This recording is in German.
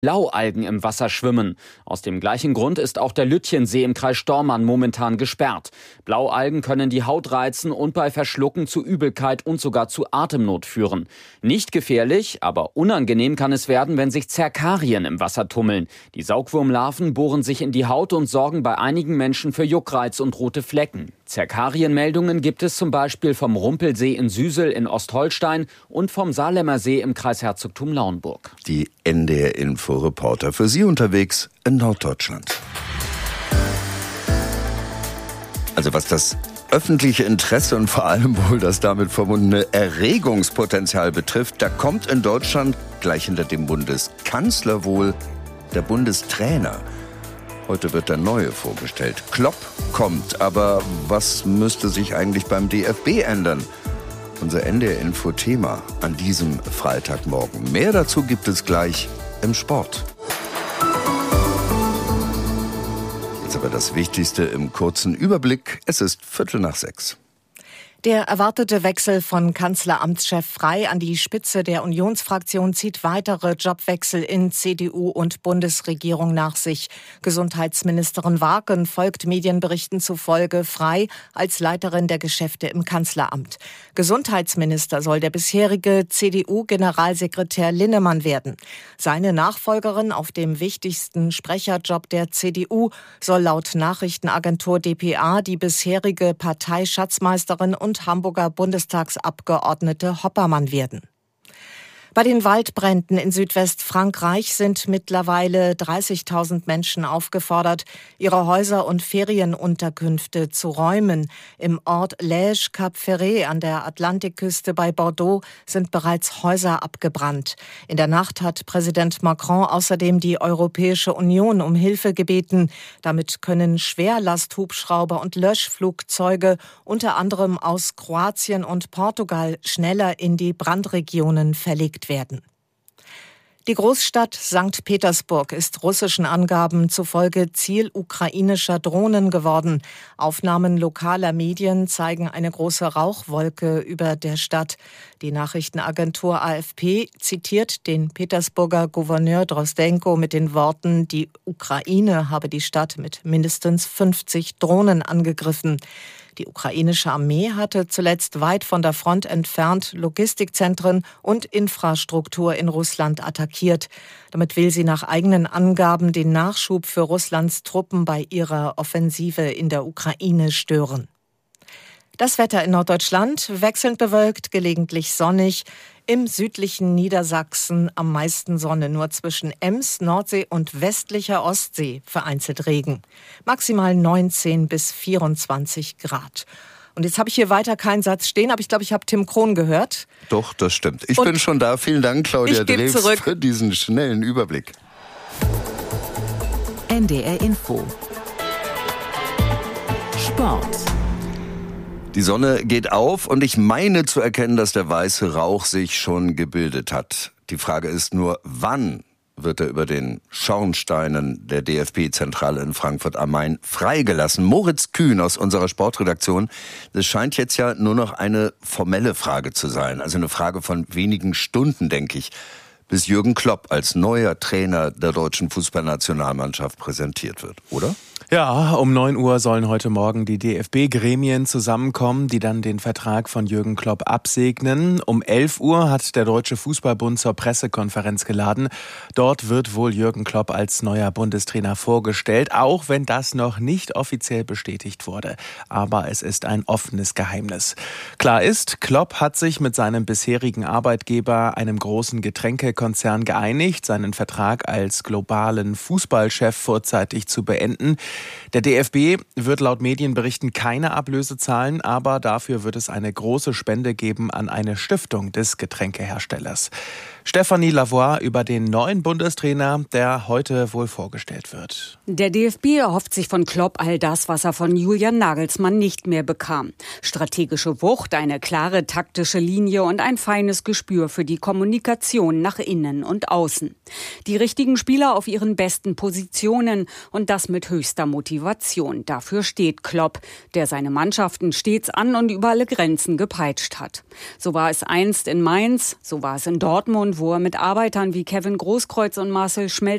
Blaualgen im Wasser schwimmen. Aus dem gleichen Grund ist auch der Lütjensee im Kreis Stormarn momentan gesperrt. Blaualgen können die Haut reizen und bei Verschlucken zu Übelkeit und sogar zu Atemnot führen. Nicht gefährlich, aber unangenehm kann es werden, wenn sich Zerkarien im Wasser tummeln. Die Saugwurmlarven bohren sich in die Haut und sorgen bei einigen Menschen für Juckreiz und rote Flecken. Zerkarienmeldungen gibt es zum Beispiel vom Rumpelsee in Süsel in Ostholstein und vom Saarlemmer See im Kreis Herzogtum Lauenburg. Die NDR-Info-Reporter für Sie unterwegs in Norddeutschland. Also was das öffentliche Interesse und vor allem wohl das damit verbundene Erregungspotenzial betrifft, da kommt in Deutschland gleich hinter dem Bundeskanzler wohl der Bundestrainer. Heute wird der Neue vorgestellt. Klopp kommt, aber was müsste sich eigentlich beim DFB ändern? Unser NDR-Info-Thema an diesem Freitagmorgen. Mehr dazu gibt es gleich im Sport. Jetzt aber das Wichtigste im kurzen Überblick. Es ist 5:45. Der erwartete Wechsel von Kanzleramtschef Frey an die Spitze der Unionsfraktion zieht weitere Jobwechsel in CDU und Bundesregierung nach sich. Gesundheitsministerin Wagen folgt Medienberichten zufolge Frey als Leiterin der Geschäfte im Kanzleramt. Gesundheitsminister soll der bisherige CDU-Generalsekretär Linnemann werden. Seine Nachfolgerin auf dem wichtigsten Sprecherjob der CDU soll laut Nachrichtenagentur dpa die bisherige Parteischatzmeisterin und Hamburger Bundestagsabgeordnete Hoppermann werden. Bei den Waldbränden in Südwestfrankreich sind mittlerweile 30.000 Menschen aufgefordert, ihre Häuser und Ferienunterkünfte zu räumen. Im Ort Lège-Cap Ferret an der Atlantikküste bei Bordeaux sind bereits Häuser abgebrannt. In der Nacht hat Präsident Macron außerdem die Europäische Union um Hilfe gebeten. Damit können Schwerlasthubschrauber und Löschflugzeuge unter anderem aus Kroatien und Portugal schneller in die Brandregionen verlegt werden. Die Großstadt St. Petersburg ist russischen Angaben zufolge Ziel ukrainischer Drohnen geworden. Aufnahmen lokaler Medien zeigen eine große Rauchwolke über der Stadt. Die Nachrichtenagentur AFP zitiert den Petersburger Gouverneur Drozdenko mit den Worten, die Ukraine habe die Stadt mit mindestens 50 Drohnen angegriffen. Die ukrainische Armee hatte zuletzt weit von der Front entfernt Logistikzentren und Infrastruktur in Russland attackiert. Damit will sie nach eigenen Angaben den Nachschub für Russlands Truppen bei ihrer Offensive in der Ukraine stören. Das Wetter in Norddeutschland wechselnd bewölkt, gelegentlich sonnig. Im südlichen Niedersachsen am meisten Sonne, nur zwischen Ems, Nordsee und westlicher Ostsee vereinzelt Regen. Maximal 19 bis 24 Grad. Und jetzt habe ich hier weiter keinen Satz stehen, aber ich glaube, ich habe Tim Krohn gehört. Doch, das stimmt. Ich bin schon da. Vielen Dank, Claudia Drews, für diesen schnellen Überblick. NDR Info. Sport. Die Sonne geht auf und ich meine zu erkennen, dass der weiße Rauch sich schon gebildet hat. Die Frage ist nur, wann wird er über den Schornsteinen der DFB-Zentrale in Frankfurt am Main freigelassen? Moritz Kühn aus unserer Sportredaktion. Das scheint jetzt ja nur noch eine formelle Frage zu sein. Also eine Frage von wenigen Stunden, denke ich, bis Jürgen Klopp als neuer Trainer der deutschen Fußballnationalmannschaft präsentiert wird, oder? Ja, um 9 Uhr sollen heute Morgen die DFB-Gremien zusammenkommen, die dann den Vertrag von Jürgen Klopp absegnen. Um 11 Uhr hat der Deutsche Fußballbund zur Pressekonferenz geladen. Dort wird wohl Jürgen Klopp als neuer Bundestrainer vorgestellt, auch wenn das noch nicht offiziell bestätigt wurde. Aber es ist ein offenes Geheimnis. Klar ist, Klopp hat sich mit seinem bisherigen Arbeitgeber, einem großen Getränkekonzern, geeinigt, seinen Vertrag als globalen Fußballchef vorzeitig zu beenden. Der DFB wird laut Medienberichten keine Ablöse zahlen, aber dafür wird es eine große Spende geben an eine Stiftung des Getränkeherstellers. Stefanie Lavoie über den neuen Bundestrainer, der heute wohl vorgestellt wird. Der DFB erhofft sich von Klopp all das, was er von Julian Nagelsmann nicht mehr bekam. Strategische Wucht, eine klare taktische Linie und ein feines Gespür für die Kommunikation nach innen und außen. Die richtigen Spieler auf ihren besten Positionen und das mit höchster Motivation. Dafür steht Klopp, der seine Mannschaften stets an und über alle Grenzen gepeitscht hat. So war es einst in Mainz, so war es in Dortmund, wo er mit Arbeitern wie Kevin Großkreuz und Marcel Schmelzer